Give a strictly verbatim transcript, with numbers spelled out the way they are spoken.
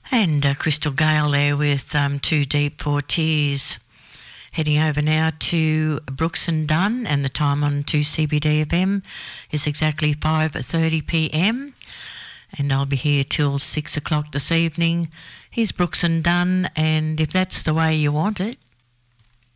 And uh, Crystal Gale there with um, Too Deep for Tears. Heading over now to Brooks and Dunn, and the time on two C B D F M is exactly five thirty p m, and I'll be here till six o'clock this evening. Here's Brooks and Dunn, and if that's the way you want it,